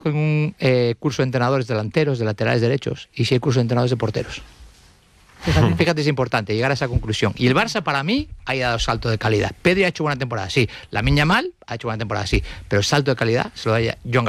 en un curso de entrenadores delanteros, de laterales derechos, y si hay curso de entrenadores de porteros. Fíjate, es importante llegar a esa conclusión. Y el Barça, para mí, ha dado salto de calidad. Pedri ha hecho buena temporada, sí. Lamine Yamal ha hecho buena temporada, sí. Pero el salto de calidad se lo da Joan García.